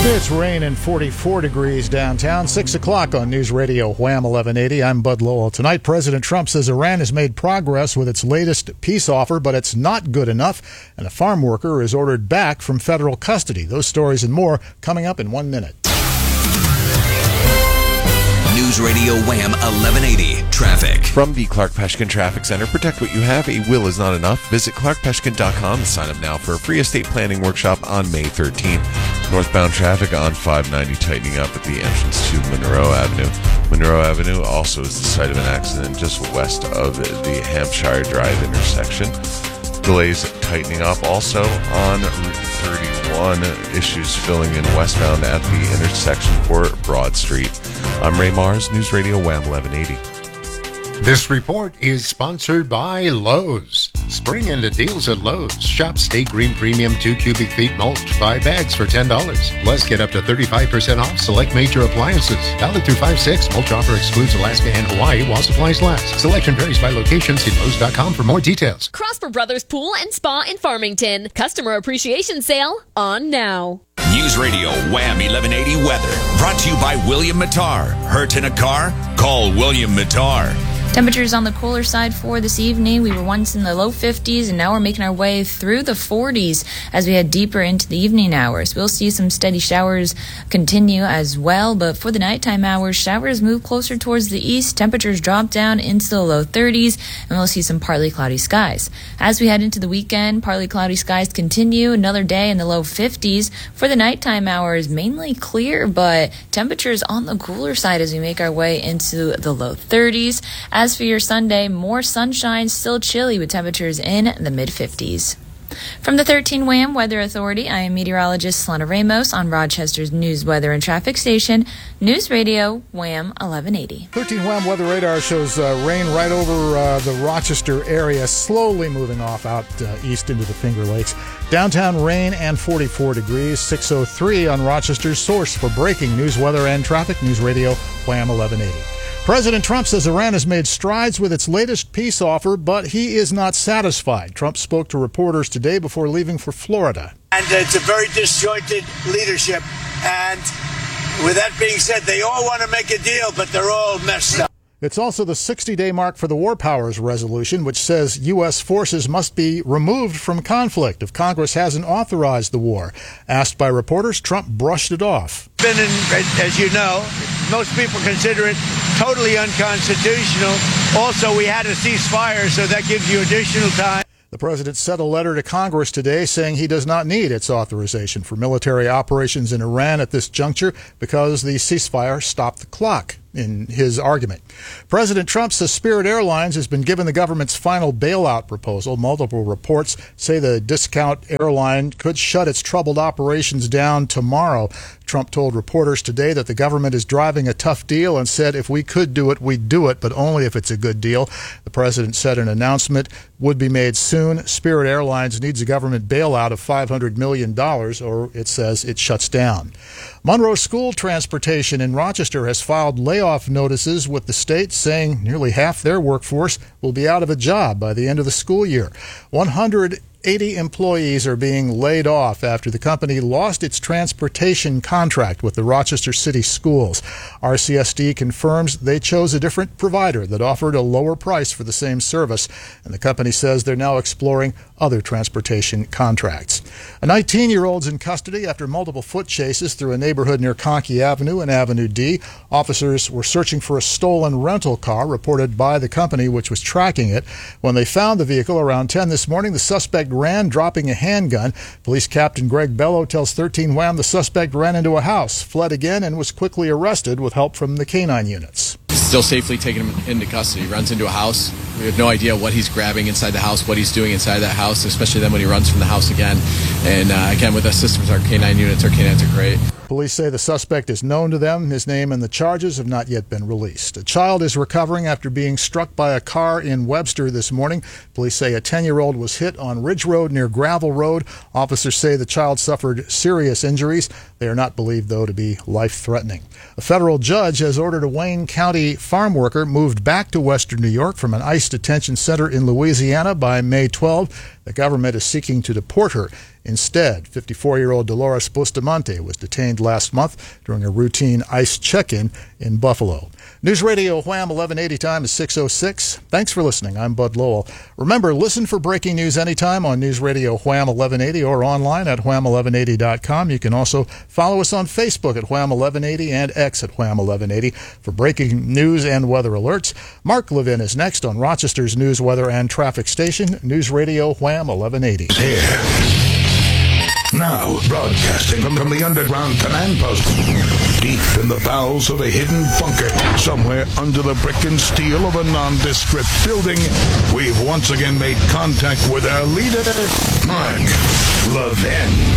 It's rain and 44 degrees downtown. 6 o'clock on News Radio Wham 1180. I'm Bud Lowell. Tonight, President Trump says Iran has made progress with its latest peace offer, but it's not good enough, and a farm worker is ordered back from federal custody. Those stories and more coming up in 1 minute. News Radio Wham 1180 Traffic. From the Clark Peshkin Traffic Center, protect what you have. A will is not enough. Visit clarkpeshkin.com and sign up now for a free estate planning workshop on May 13th. Northbound traffic on 590 tightening up at the entrance to Monroe Avenue. Monroe Avenue also is the site of an accident just west of the Hampshire Drive intersection. Delays tightening up also on Route 31. Issues filling in westbound at the intersection for Broad Street. I'm Ray Mars, News Radio Wham 1180. This report is sponsored by Lowe's. Spring into deals at Lowe's. Shop State Green Premium 2 cubic feet mulch, 5 bags for $10. Plus, get up to 35% off select major appliances. Valid through 5/6. Mulch offer excludes Alaska and Hawaii while supplies last. Selection varies by location. See Lowe's.com for more details. Prosper Brothers Pool and Spa in Farmington. Customer appreciation sale on now. News Radio Wham 1180 Weather. Brought to you by William Mattar. Hurt in a car? Call William Mattar. Temperatures on the cooler side for this evening. We were once in the low 50s, and now we're making our way through the 40s as we head deeper into the evening hours. We'll see some steady showers continue as well, but for the nighttime hours, showers move closer towards the east. Temperatures drop down into the low 30s, and we'll see some partly cloudy skies. As we head into the weekend, partly cloudy skies continue. Another day in the low 50s. For the nighttime hours, mainly clear, but temperatures on the cooler side as we make our way into the low 30s. As for your Sunday, more sunshine, still chilly with temperatures in the mid-50s. From the 13 Wham Weather Authority, I am meteorologist Selena Ramos on Rochester's News, Weather, and Traffic Station, News Radio Wham 1180. 13 Wham Weather Radar shows rain right over the Rochester area, slowly moving off out east into the Finger Lakes. Downtown rain and 44 degrees, 6:03 on Rochester's source for breaking news, weather, and traffic, News Radio Wham 1180. President Trump says Iran has made strides with its latest peace offer, but he is not satisfied. Trump spoke to reporters today before leaving for Florida. And it's a very disjointed leadership. And with that being said, they all want to make a deal, but they're all messed up. It's also the 60-day mark for the War Powers Resolution, which says U.S. forces must be removed from conflict if Congress hasn't authorized the war. Asked by reporters, Trump brushed it off. As you know, most people consider it totally unconstitutional. Also, we had a ceasefire, so that gives you additional time. The president sent a letter to Congress today saying he does not need its authorization for military operations in Iran at this juncture because the ceasefire stopped the clock, in his argument. President Trump says Spirit Airlines has been given the government's final bailout proposal. Multiple reports say the discount airline could shut its troubled operations down tomorrow. Trump told reporters today that the government is driving a tough deal and said if we could do it, we'd do it, but only if it's a good deal. The president said an announcement would be made soon. Spirit Airlines needs a government bailout of $500 million, or it says it shuts down. Monroe School Transportation in Rochester has filed layoff notices with the state, saying nearly half their workforce will be out of a job by the end of the school year. 180 employees are being laid off after the company lost its transportation contract with the Rochester City Schools. RCSD confirms they chose a different provider that offered a lower price for the same service, and the company says they're now exploring other transportation contracts. A 19-year-old's in custody after multiple foot chases through a neighborhood near Conkey Avenue and Avenue D. Officers were searching for a stolen rental car reported by the company which was tracking it. When they found the vehicle around 10 this morning, the suspect ran, dropping a handgun. Police Captain Greg Bello tells 13 Wham the suspect ran into a house, fled again, and was quickly arrested with help from the canine units. Still safely taking him into custody. He runs into a house. We have no idea what he's grabbing inside the house, what he's doing inside that house, especially then when he runs from the house again. And again, with our systems, our canine units, our canines are great. Police say the suspect is known to them. His name and the charges have not yet been released. A child is recovering after being struck by a car in Webster this morning. Police say a 10-year-old was hit on Ridge Road near Gravel Road. Officers say the child suffered serious injuries. They are not believed, though, to be life-threatening. A federal judge has ordered a Wayne County farm worker moved back to Western New York from an ICE detention center in Louisiana by May 12. The government is seeking to deport her. Instead, 54-year-old Dolores Bustamante was detained last month during a routine ICE check-in in Buffalo. News Radio Wham 1180 time is 6:06. Thanks for listening. I'm Bud Lowell. Remember, listen for breaking news anytime on News Radio Wham 1180 or online at wham1180.com. You can also follow us on Facebook at Wham 1180 and X at Wham 1180 for breaking news and weather alerts. Mark Levin is next on Rochester's news, weather, and traffic station, News Radio Wham 1180. Here. Now, broadcasting from the underground command post, deep in the bowels of a hidden bunker, somewhere under the brick and steel of a nondescript building, we've once again made contact with our leader, Mark Levin.